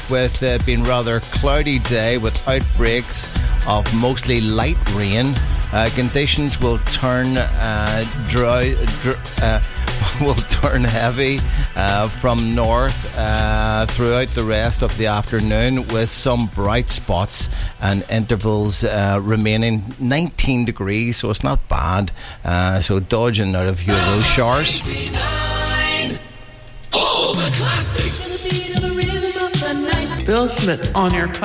with being rather cloudy day with outbreaks of mostly light rain. Conditions will turn will turn heavy from north throughout the rest of the afternoon, with some bright spots and intervals remaining. 19 degrees, so it's not bad. So dodging out of a few of those showers. All the classics. Bill Smith on your